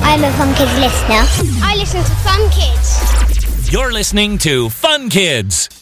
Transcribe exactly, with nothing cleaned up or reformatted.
I'm a Fun Kids listener. I listen to Fun Kids. You're listening to Fun Kids.